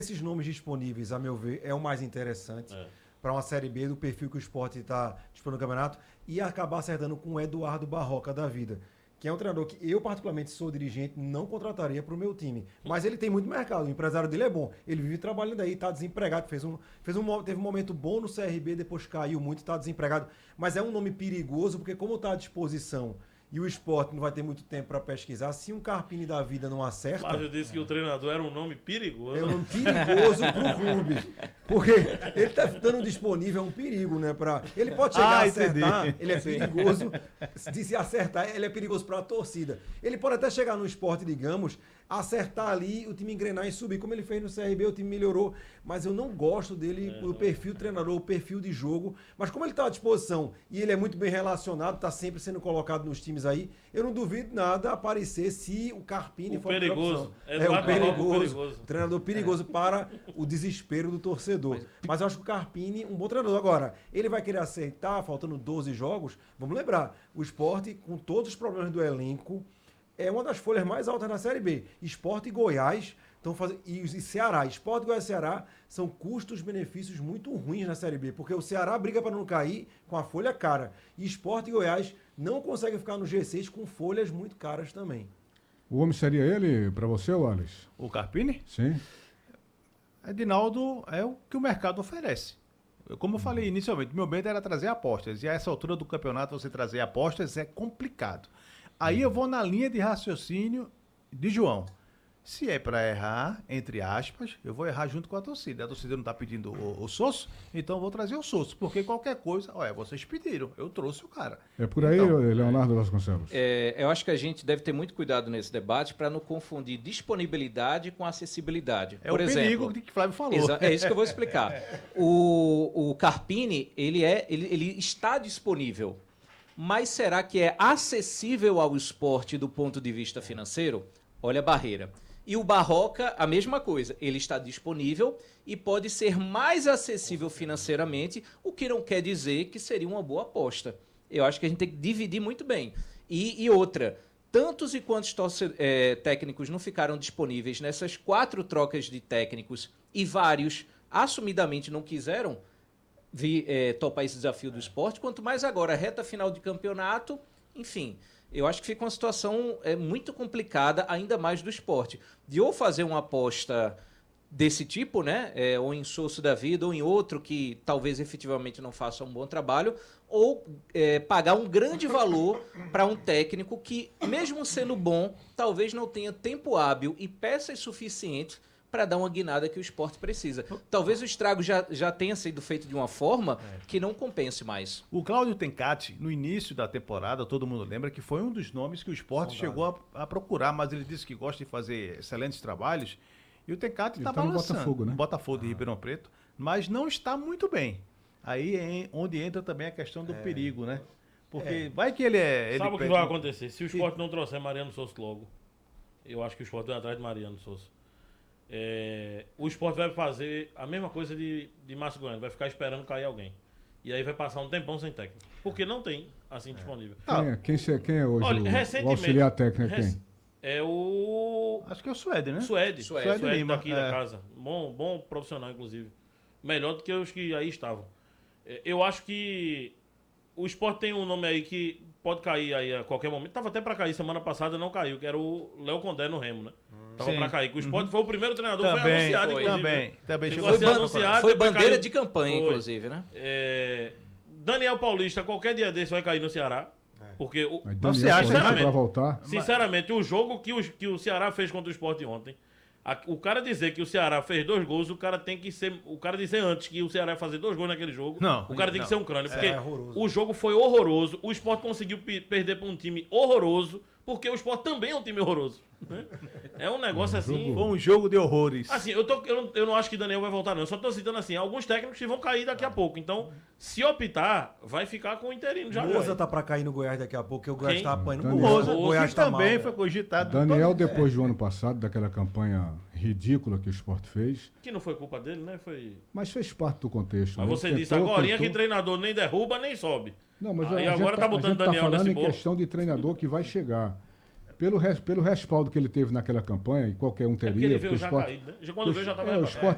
Esses nomes disponíveis, a meu ver, é o mais interessante para uma Série B do perfil que o Sport está disputando no campeonato e acabar acertando com o Eduardo Barroca da vida, que é um treinador que eu, particularmente, sou dirigente, não contrataria para o meu time. Mas ele tem muito mercado, o empresário dele é bom. Ele vive trabalhando aí, está desempregado, teve um momento bom no CRB, depois caiu muito, está desempregado. Mas é um nome perigoso, porque como está à disposição e o Sport não vai ter muito tempo para pesquisar, se um Carpini da vida não acerta... Mas eu disse que o treinador era um nome perigoso. É um nome perigoso pro clube. Porque ele tá ficando disponível, é um perigo, né? Ele pode chegar a acertar, entendi. ele é perigoso. De se acertar, ele é perigoso para a torcida. Ele pode até chegar no Sport, digamos, acertar ali, o time engrenar e subir. Como ele fez no CRB, o time melhorou. Mas eu não gosto dele, o perfil treinador, o perfil de jogo. Mas como ele tá à disposição e ele é muito bem relacionado, tá sempre sendo colocado nos times aí, eu não duvido nada aparecer se o Carpini for perigoso. o perigoso. Treinador perigoso para o desespero do torcedor. Mas eu acho que o Carpini, um bom treinador. Agora, ele vai querer aceitar, faltando 12 jogos. Vamos lembrar, o Sport, com todos os problemas do elenco, é uma das folhas mais altas na Série B. Sport e Goiás estão fazendo. E Ceará. Sport, Goiás e Ceará são custos-benefícios muito ruins na Série B, porque o Ceará briga para não cair com a folha cara. E Sport e Goiás não conseguem ficar no G6 com folhas muito caras também. O homem seria ele para você, Wallace? O Carpini? Sim. Edinaldo é o que o mercado oferece. Como eu falei inicialmente, meu medo era trazer apostas. E a essa altura do campeonato você trazer apostas é complicado. Aí eu vou na linha de raciocínio de João. Se é para errar, entre aspas, eu vou errar junto com a torcida. A torcida não está pedindo o Sosso, então eu vou trazer o Sosso. Porque qualquer coisa, olha, vocês pediram, eu trouxe o cara. É por aí, então, Leonardo Vasconcelos? Eu acho que a gente deve ter muito cuidado nesse debate para não confundir disponibilidade com acessibilidade. É por o exemplo, perigo que o Flávio falou. É isso que eu vou explicar. O Carpini, ele está disponível, mas será que é acessível ao esporte do ponto de vista financeiro? Olha a barreira. E o Barroca, a mesma coisa. Ele está disponível e pode ser mais acessível financeiramente, o que não quer dizer que seria uma boa aposta. Eu acho que a gente tem que dividir muito bem. E outra, tantos e quantos técnicos não ficaram disponíveis nessas 4 trocas de técnicos e vários assumidamente não quiseram topar esse desafio do esporte, quanto mais agora, reta final de campeonato, enfim... Eu acho que fica uma situação muito complicada, ainda mais do esporte. De ou fazer uma aposta desse tipo, né? Ou em Sosso da vida, ou em outro que talvez efetivamente não faça um bom trabalho, ou pagar um grande valor para um técnico que, mesmo sendo bom, talvez não tenha tempo hábil e peças suficientes para dar uma guinada que o esporte precisa. Talvez o estrago já tenha sido feito de uma forma que não compense mais. O Cláudio Tencati, no início da temporada, todo mundo lembra que foi um dos nomes que o esporte chegou a procurar, mas ele disse que gosta de fazer excelentes trabalhos. E o Tencati está balançando. No Botafogo, né? No Botafogo de Ribeirão Preto, mas não está muito bem. Aí é onde entra também a questão do perigo, né? Porque vai que ele é... Sabe o que vai acontecer? Se o esporte não trouxer Mariano Souza logo, eu acho que o esporte vai atrás de Mariano Souza. O esporte vai fazer a mesma coisa de Márcio Goiano, vai ficar esperando cair alguém. E aí vai passar um tempão sem técnico. Porque não tem, assim, disponível. Quem é hoje Olha, o auxiliar técnico? Quem? É o... Acho que é o Suede, né? Suede Lima, daqui da casa. Bom profissional, inclusive. Melhor do que os que aí estavam. Eu acho que o esporte tem um nome aí que pode cair aí a qualquer momento. Tava até pra cair semana passada, não caiu, que era o Léo Condé no Remo, né? Tava pra cair. Que o esporte foi o primeiro treinador que foi anunciado, inclusive. Também chegou a ser anunciado. Foi bandeira de campanha, inclusive, né? Daniel Paulista, qualquer dia desse vai cair no Ceará. Porque Você acha para voltar? Sinceramente, o jogo que o Ceará fez contra o Sport ontem, o cara dizer que o Ceará fez 2 gols, o cara tem que ser. O cara dizer antes que o Ceará ia fazer 2 gols naquele jogo, o cara tem que ser um crânio. Porque o jogo foi horroroso. O Sport conseguiu perder para um time horroroso, porque o Sport também é um time horroroso. Né? É um negócio assim. Foi um jogo de horrores. Assim, eu não acho que Daniel vai voltar, não. Eu só tô citando assim, alguns técnicos que vão cair daqui a pouco. Então, se optar, vai ficar com o interino já. Moza tá pra cair no Goiás daqui a pouco, porque o Goiás tá apanhando. Moza, O Goiás tá também mal, foi cogitado. Daniel, depois do ano passado, daquela campanha ridícula que o Sport fez. Que não foi culpa dele, né? Mas fez parte do contexto. Mas você disse agora que treinador nem derruba, nem sobe. Não, mas aí agora tá botando Daniel falando nesse em bolo. questão de treinador que vai chegar. Pelo respaldo que ele teve naquela campanha, e qualquer um teria. Porque ele veio já caído, né? Quando veio já estava o Sport